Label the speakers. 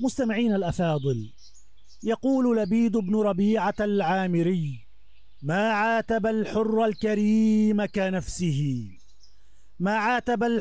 Speaker 1: مستمعين الأفاضل، يقول لبيد بن ربيعة العامري: ما عاتب الحر الكريم كنفسه. ما عاتب